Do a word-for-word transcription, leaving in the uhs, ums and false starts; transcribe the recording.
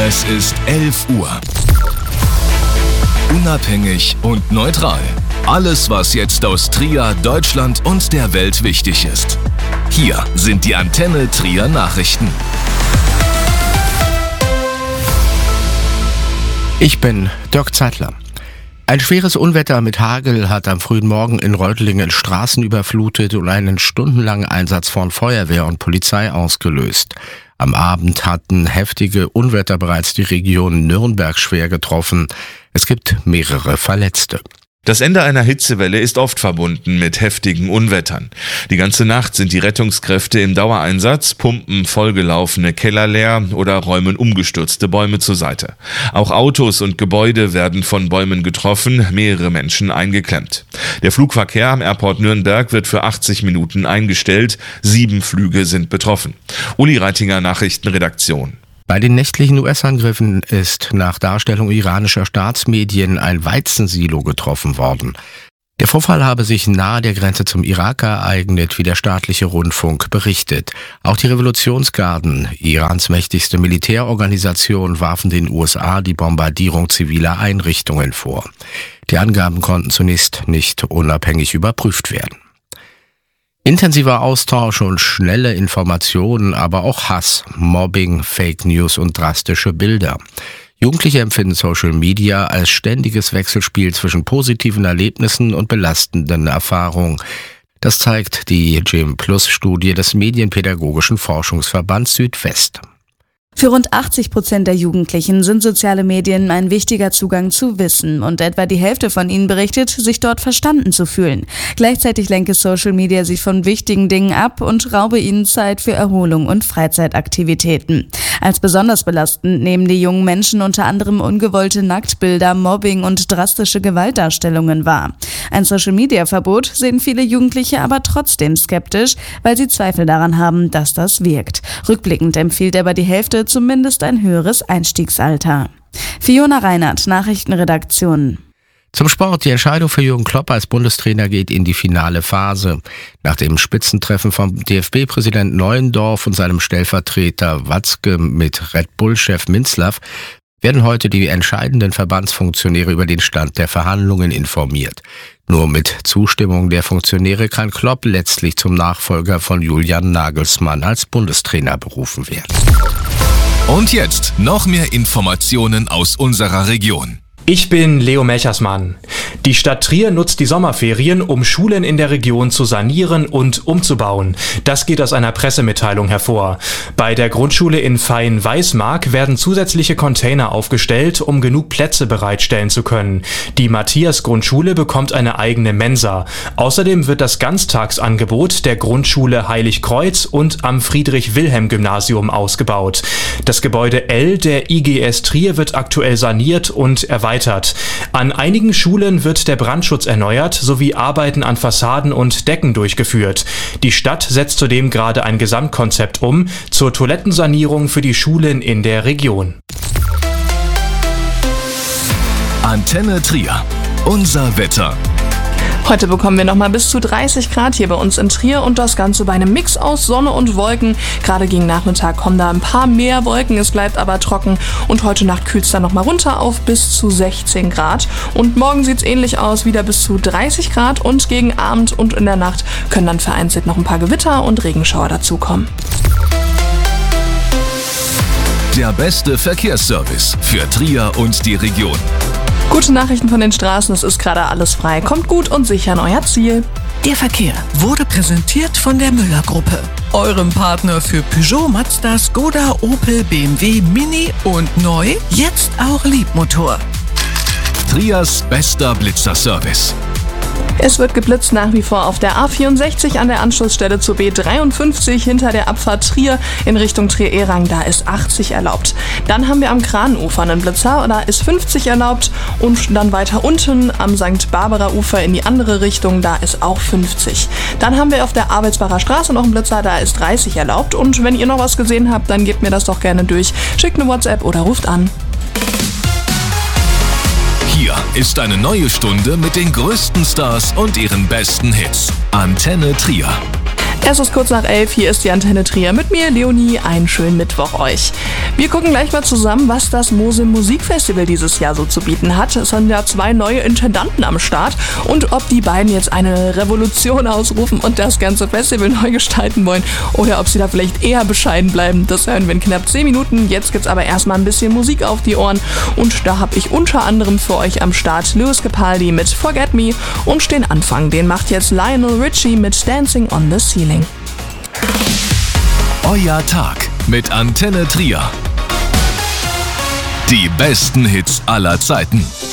Es ist elf Uhr. Unabhängig und neutral. Alles, was jetzt aus Trier, Deutschland und der Welt wichtig ist. Hier sind die Antenne Trier Nachrichten. Ich bin Dirk Zeitler. Ein schweres Unwetter mit Hagel hat am frühen Morgen in Reutlingen Straßen überflutet und einen stundenlangen Einsatz von Feuerwehr und Polizei ausgelöst. Am Abend hatten heftige Unwetter bereits die Region Nürnberg schwer getroffen. Es gibt mehrere Verletzte. Das Ende einer Hitzewelle ist oft verbunden mit heftigen Unwettern. Die ganze Nacht sind die Rettungskräfte im Dauereinsatz, pumpen vollgelaufene Keller leer oder räumen umgestürzte Bäume zur Seite. Auch Autos und Gebäude werden von Bäumen getroffen, mehrere Menschen eingeklemmt. Der Flugverkehr am Airport Nürnberg wird für achtzig Minuten eingestellt, sieben Flüge sind betroffen. Uli Reitinger, Nachrichtenredaktion. Bei den nächtlichen U S-Angriffen ist nach Darstellung iranischer Staatsmedien ein Weizensilo getroffen worden. Der Vorfall habe sich nahe der Grenze zum Irak ereignet, wie der staatliche Rundfunk berichtet. Auch die Revolutionsgarden, Irans mächtigste Militärorganisation, warfen den U S A die Bombardierung ziviler Einrichtungen vor. Die Angaben konnten zunächst nicht unabhängig überprüft werden. Intensiver Austausch und schnelle Informationen, aber auch Hass, Mobbing, Fake News und drastische Bilder. Jugendliche empfinden Social Media als ständiges Wechselspiel zwischen positiven Erlebnissen und belastenden Erfahrungen. Das zeigt die G E M Plus Studie des Medienpädagogischen Forschungsverbands Südwest. Für rund achtzig Prozent der Jugendlichen sind soziale Medien ein wichtiger Zugang zu Wissen und etwa die Hälfte von ihnen berichtet, sich dort verstanden zu fühlen. Gleichzeitig lenke Social Media sie von wichtigen Dingen ab und raube ihnen Zeit für Erholung und Freizeitaktivitäten. Als besonders belastend nehmen die jungen Menschen unter anderem ungewollte Nacktbilder, Mobbing und drastische Gewaltdarstellungen wahr. Ein Social-Media-Verbot sehen viele Jugendliche aber trotzdem skeptisch, weil sie Zweifel daran haben, dass das wirkt. Rückblickend empfiehlt aber die Hälfte zumindest ein höheres Einstiegsalter. Fiona Reinhardt, Nachrichtenredaktion. Zum Sport. Die Entscheidung für Jürgen Klopp als Bundestrainer geht in die finale Phase. Nach dem Spitzentreffen vom D F B-Präsident Neuendorf und seinem Stellvertreter Watzke mit Red Bull-Chef Minzlaff werden heute die entscheidenden Verbandsfunktionäre über den Stand der Verhandlungen informiert. Nur mit Zustimmung der Funktionäre kann Klopp letztlich zum Nachfolger von Julian Nagelsmann als Bundestrainer berufen werden. Und jetzt noch mehr Informationen aus unserer Region. Ich bin Leo Melchersmann. Die Stadt Trier nutzt die Sommerferien, um Schulen in der Region zu sanieren und umzubauen. Das geht aus einer Pressemitteilung hervor. Bei der Grundschule in Vaihn-Weismark werden zusätzliche Container aufgestellt, um genug Plätze bereitstellen zu können. Die Matthias-Grundschule bekommt eine eigene Mensa. Außerdem wird das Ganztagsangebot der Grundschule Heiligkreuz und am Friedrich-Wilhelm-Gymnasium ausgebaut. Das Gebäude L der I G S Trier wird aktuell saniert und erweitert. An einigen Schulen wird der Brandschutz erneuert sowie Arbeiten an Fassaden und Decken durchgeführt. Die Stadt setzt zudem gerade ein Gesamtkonzept um zur Toilettensanierung für die Schulen in der Region. Antenne Trier. Unser Wetter. Heute bekommen wir nochmal bis zu dreißig Grad hier bei uns in Trier und das Ganze bei einem Mix aus Sonne und Wolken. Gerade gegen Nachmittag kommen da ein paar mehr Wolken, es bleibt aber trocken und heute Nacht kühlt es dann nochmal runter auf bis zu sechzehn Grad. Und morgen sieht es ähnlich aus, wieder bis zu dreißig Grad und gegen Abend und in der Nacht können dann vereinzelt noch ein paar Gewitter und Regenschauer dazukommen. Der beste Verkehrsservice für Trier und die Region. Gute Nachrichten von den Straßen, es ist gerade alles frei. Kommt gut und sicher an euer Ziel. Der Verkehr wurde präsentiert von der Müller-Gruppe, eurem Partner für Peugeot, Mazda, Skoda, Opel, B M W, Mini und neu, jetzt auch Liebmotor. Triers bester Blitzerservice. Es wird geblitzt nach wie vor auf der A vierundsechzig an der Anschlussstelle zur B dreiundfünfzig hinter der Abfahrt Trier in Richtung Trier-Erang, da ist achtzig erlaubt. Dann haben wir am Kranufer einen Blitzer, da ist fünfzig erlaubt und dann weiter unten am Sankt Barbara Ufer in die andere Richtung, da ist auch fünfzig. Dann haben wir auf der Arbeitsbacher Straße noch einen Blitzer, da ist dreißig erlaubt und wenn ihr noch was gesehen habt, dann gebt mir das doch gerne durch, schickt eine WhatsApp oder ruft an. Hier ist eine neue Stunde mit den größten Stars und ihren besten Hits. Antenne Trier. Es ist kurz nach elf, hier ist die Antenne Trier mit mir, Leonie. Einen schönen Mittwoch euch. Wir gucken gleich mal zusammen, was das Mosel Musikfestival dieses Jahr so zu bieten hat. Es sind ja zwei neue Intendanten am Start und ob die beiden jetzt eine Revolution ausrufen und das ganze Festival neu gestalten wollen oder ob sie da vielleicht eher bescheiden bleiben, das hören wir in knapp zehn Minuten. Jetzt gibt's aber erstmal ein bisschen Musik auf die Ohren und da habe ich unter anderem für euch am Start Lewis Capaldi mit Forget Me und den Anfang, den macht jetzt Lionel Richie mit Dancing on the Ceiling. Euer Tag mit Antenne Trier. Die besten Hits aller Zeiten.